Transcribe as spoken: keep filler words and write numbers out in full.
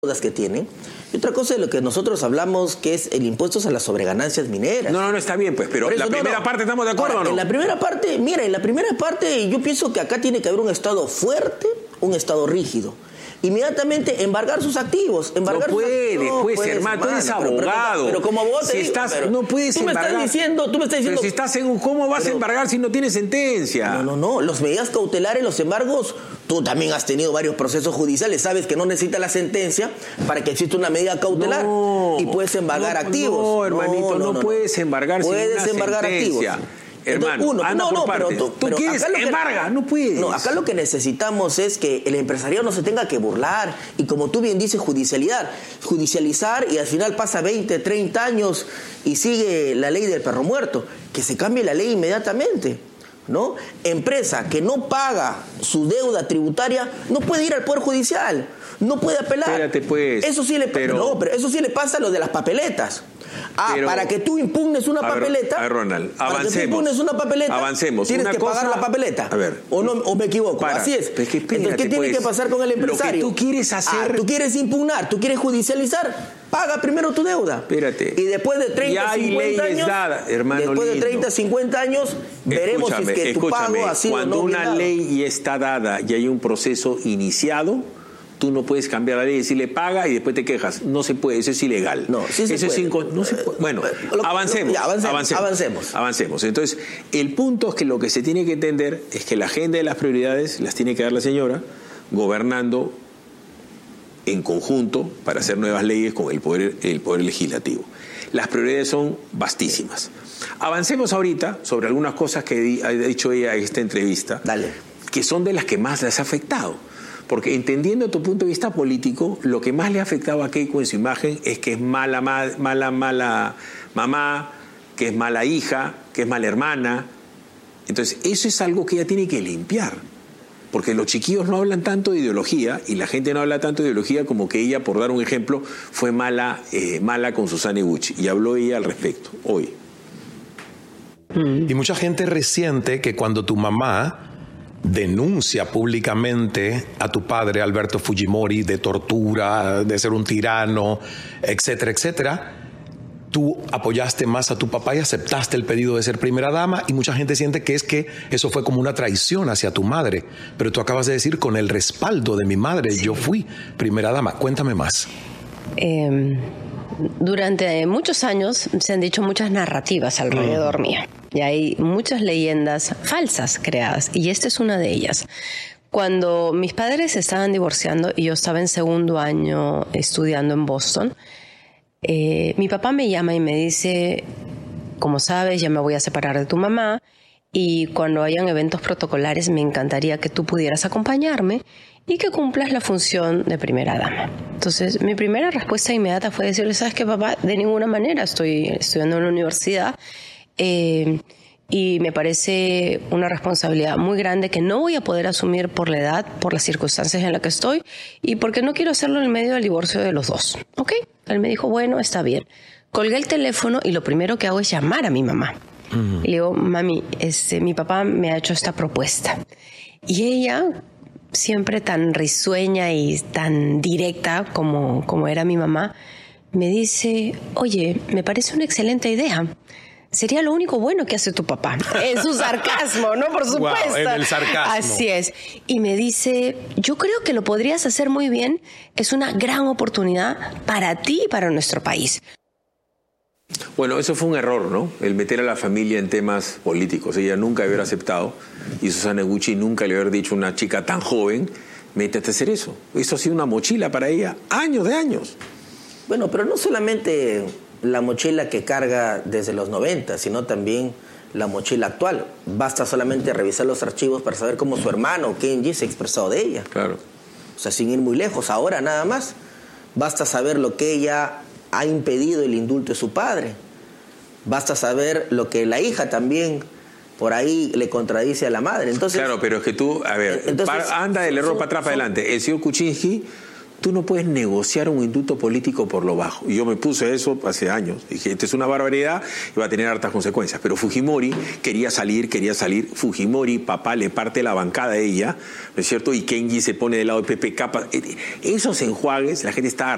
que tienen. Y otra cosa de lo que nosotros hablamos, que es el impuesto a las sobreganancias mineras. No, no, no está bien, pues, pero eso, la no, primera no. parte, ¿estamos de acuerdo Ahora, o no? En la primera parte, mira, en la primera parte yo pienso que acá tiene que haber un Estado fuerte, un Estado rígido. Inmediatamente embargar sus activos. Embargar no puedes, sus... no, pues, pues, hermano, tú eres pero, abogado. Pero, pero como vos te si digo, estás, pero, no puedes tú me embargar. Estás diciendo, tú me estás diciendo... Pero si estás en un... ¿Cómo vas pero, a embargar si no tienes sentencia? No, no, no. Los medidas cautelares, los embargos, tú también has tenido varios procesos judiciales. Sabes que no necesitas la sentencia para que exista una medida cautelar. No, y puedes embargar no, activos. No, hermanito, no, no, no puedes embargar puedes sin una embargar sentencia. activos. Hermano, Entonces, uno, anda no, por no, partes. pero tú, tú pero quieres acá lo que, embarga, no puedes. No, acá lo que necesitamos es que el empresariado no se tenga que burlar y, como tú bien dices, judicializar, judicializar y al final pasa veinte, treinta años y sigue la ley del perro muerto. Que se cambie la ley inmediatamente, ¿no? Empresa que no paga su deuda tributaria no puede ir al Poder Judicial, no puede apelar. Espérate, pues. Eso sí le, pero... no, pero eso sí le pasa a lo de las papeletas. Ah, pero, para que tú impugnes una a ver, papeleta. A ver, Ronald, para avancemos. que tú impugnes una papeleta. Avancemos. Tienes una que cosa, pagar la papeleta. A ver. O, no, o me equivoco. Para, así es. Es que espérate, entonces, ¿qué tiene pues, que pasar con el empresario? Lo que tú quieres hacer. Ah, tú quieres impugnar, tú quieres judicializar. Paga primero tu deuda. Espérate. Y después de treinta, cincuenta años. Dada, hermano después lindo. de treinta, cincuenta años, veremos escúchame, si es que tu pago ha sido cuando no una bien ley ya está dada y hay un proceso iniciado, tú no puedes cambiar la ley y decirle paga y después te quejas. No se puede, eso es ilegal. No, sí se eso puede. Es inco... no se puede. Bueno, lo, avancemos, lo, ya, avancemos, avancemos. Avancemos. Avancemos. Entonces, el punto es que lo que se tiene que entender es que la agenda de las prioridades las tiene que dar la señora gobernando en conjunto para hacer nuevas leyes con el poder, el poder legislativo. Las prioridades son vastísimas. Avancemos ahorita sobre algunas cosas que ha dicho ella en esta entrevista, Dale. que son de las que más les ha afectado. Porque entendiendo tu punto de vista político, lo que más le ha afectado a Keiko en su imagen es que es mala, mala, mala, mala mamá, que es mala hija, que es mala hermana. Entonces, eso es algo que ella tiene que limpiar. Porque los chiquillos no hablan tanto de ideología y la gente no habla tanto de ideología como que ella, por dar un ejemplo, fue mala, eh, mala con Susana Iguchi. Y habló ella al respecto, hoy. Y mucha gente resiente que cuando tu mamá denuncia públicamente a tu padre, Alberto Fujimori, de tortura, de ser un tirano, etcétera, etcétera, tú apoyaste más a tu papá y aceptaste el pedido de ser primera dama, y mucha gente siente que es que eso fue como una traición hacia tu madre. Pero tú acabas de decir, con el respaldo de mi madre, sí, yo fui primera dama. Cuéntame más. Eh, durante muchos años se han dicho muchas narrativas alrededor mm. mío. Y hay muchas leyendas falsas creadas, y esta es una de ellas. Cuando mis padres se estaban divorciando y yo estaba en segundo año estudiando en Boston, eh, mi papá me llama y me dice, como sabes, ya me voy a separar de tu mamá, y cuando hayan eventos protocolares me encantaría que tú pudieras acompañarme y que cumplas la función de primera dama. Entonces, mi primera respuesta inmediata fue decirle, ¿sabes qué, papá? De ninguna manera, estoy estudiando en la universidad, Eh, y me parece una responsabilidad muy grande que no voy a poder asumir por la edad, por las circunstancias en las que estoy, y porque no quiero hacerlo en medio del divorcio de los dos. ¿Ok? Él me dijo, bueno, está bien. Colgué el teléfono y lo primero que hago es llamar a mi mamá. Uh-huh. Y le digo, mami, este, mi papá me ha hecho esta propuesta. Y ella, siempre tan risueña y tan directa como, como era mi mamá, me dice, oye, me parece una excelente idea. Sería lo único bueno que hace tu papá. Es su sarcasmo, ¿no? Por supuesto. Wow, en el sarcasmo. Así es. Y me dice, yo creo que lo podrías hacer muy bien. Es una gran oportunidad para ti y para nuestro país. Bueno, eso fue un error, ¿no? El meter a la familia en temas políticos. Ella nunca hubiera aceptado, y Susana Iguchi nunca le hubiera dicho a una chica tan joven, métete a hacer eso. Eso ha sido una mochila para ella, años de años. Bueno, pero no solamente la mochila que carga desde los noventa, sino también la mochila actual. Basta solamente revisar los archivos para saber cómo su hermano, Kenji, se ha expresado de ella. Claro. O sea, sin ir muy lejos, ahora nada más. Basta saber lo que ella ha impedido el indulto de su padre. Basta saber lo que la hija también por ahí le contradice a la madre. Entonces, claro, pero es que tú, a ver, entonces, para, anda del error son, para atrás, son, para adelante. El señor Kuczynski, tú no puedes negociar un indulto político por lo bajo. Y yo me puse eso hace años. Dije, esto es una barbaridad y va a tener hartas consecuencias. Pero Fujimori quería salir, quería salir. Fujimori, papá, le parte la bancada a ella, ¿no es cierto? Y Kenji se pone del lado de P P K. Esos enjuagues, la gente está